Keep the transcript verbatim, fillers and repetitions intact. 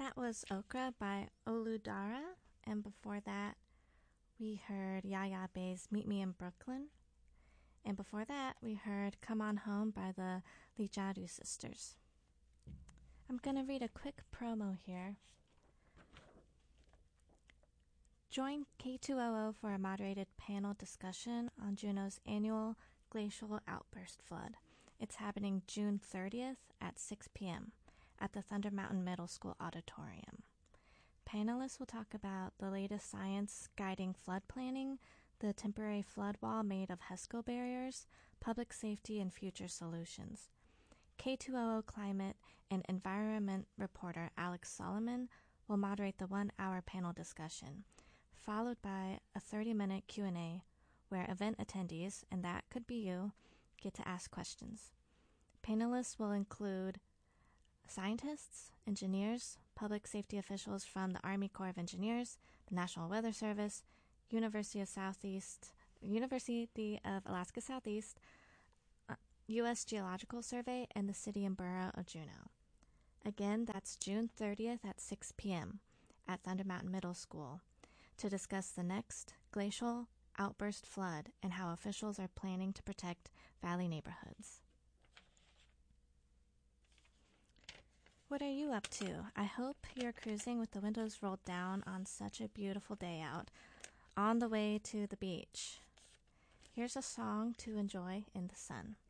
That was Okra by Oludara, and before that, we heard Yaya Bay's Meet Me in Brooklyn, and before that, we heard Come On Home by the Lijadu Sisters. I'm going to read a quick promo here. Join K two O O for a moderated panel discussion on Juneau's annual glacial outburst flood. It's happening June thirtieth at six p.m. at the Thunder Mountain Middle School Auditorium. Panelists will talk about the latest science guiding flood planning, the temporary flood wall made of HESCO barriers, public safety, and future solutions. K two O O climate and environment reporter Alex Solomon will moderate the one-hour panel discussion, followed by a thirty-minute Q and A where event attendees, and that could be you, get to ask questions. Panelists will include scientists, engineers, public safety officials from the Army Corps of Engineers, the National Weather Service, University of Southeast, University of Alaska Southeast, uh, U S Geological Survey, and the City and Borough of Juneau. Again, that's June thirtieth at six p.m. at Thunder Mountain Middle School to discuss the next glacial outburst flood and how officials are planning to protect valley neighborhoods. What are you up to? I hope you're cruising with the windows rolled down on such a beautiful day out, on the way to the beach. Here's a song to enjoy in the sun.